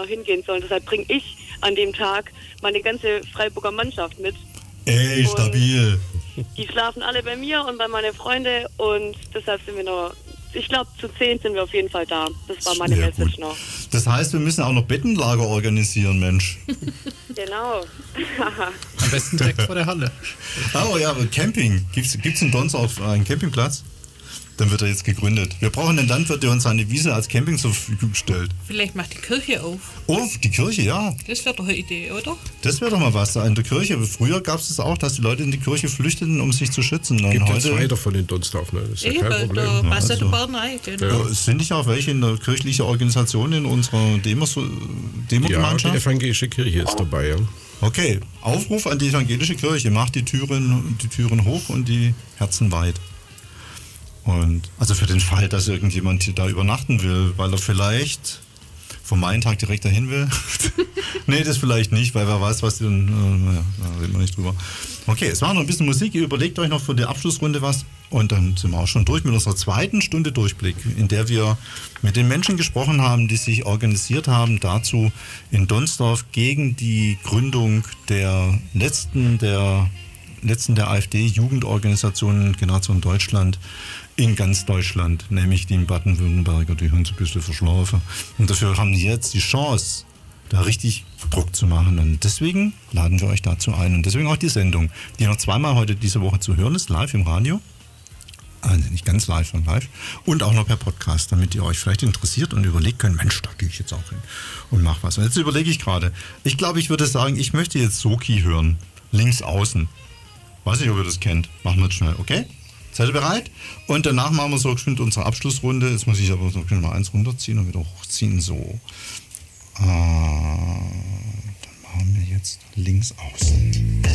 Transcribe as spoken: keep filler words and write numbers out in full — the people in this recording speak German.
noch hingehen sollen. Deshalb bringe ich an dem Tag meine ganze Freiburger Mannschaft mit. Ey, und stabil. Die schlafen alle bei mir und bei meinen Freunden und deshalb sind wir noch, ich glaube zu zehn sind wir auf jeden Fall da. Das war meine Message noch. Das heißt, wir müssen auch noch Bettenlager organisieren, Mensch. Genau. Am besten direkt vor der Halle. Oh ja, aber Camping. Gibt es in Donsdorf einen Campingplatz? Dann wird er jetzt gegründet. Wir brauchen einen Landwirt, der uns seine Wiese als Camping zur Verfügung stellt. Vielleicht macht die Kirche auf. Oh, die Kirche, ja. Das wäre doch eine Idee, oder? Das wäre doch mal was in der Kirche. Früher gab es das auch, dass die Leute in die Kirche flüchteten, um sich zu schützen. Es gibt heute, jetzt zwei davon in Donsdorf, ne? Das ist ja Eben, kein Problem. da passt ja also, der Barnei. Genau. Ja. Es sind nicht auch welche in der kirchlichen Organisation in unserer Demos- Ja, Demo-Gemeinschaft? die evangelische Kirche ist dabei, ja. Okay, Aufruf an die evangelische Kirche. Macht die Türen, die Türen hoch und die Herzen weit. Und also für den Fall, dass irgendjemand hier da übernachten will, weil er vielleicht vom Main-Tag direkt dahin will. Nee, das vielleicht nicht, weil wer weiß, was die dann, äh, naja, da reden wir nicht drüber. Okay, es war noch ein bisschen Musik, ihr überlegt euch noch für die Abschlussrunde was und dann sind wir auch schon durch mit unserer zweiten Stunde Durchblick, in der wir mit den Menschen gesprochen haben, die sich organisiert haben dazu in Donsdorf gegen die Gründung der letzten der letzten der AfD-Jugendorganisationen Generation Deutschland in ganz Deutschland, nämlich die in Baden-Württemberger, die haben sie ein bisschen verschlafen. Und dafür haben die jetzt die Chance, da richtig Druck zu machen. Und deswegen laden wir euch dazu ein. Und deswegen auch die Sendung, die noch zweimal heute diese Woche zu hören ist, live im Radio. Also nicht ganz live, sondern live. Und auch noch per Podcast, damit ihr euch vielleicht interessiert und überlegt könnt, Mensch, da gehe ich jetzt auch hin und mach was. Und jetzt überlege ich gerade, ich glaube, ich würde sagen, ich möchte jetzt Soki hören. Links außen. Weiß nicht, ob ihr das kennt. Machen wir jetzt schnell, okay? Seid ihr bereit? Und danach machen wir so geschwind unsere Abschlussrunde. Jetzt muss ich aber so mal eins runterziehen und wieder hochziehen. So. Ah, dann machen wir jetzt links außen.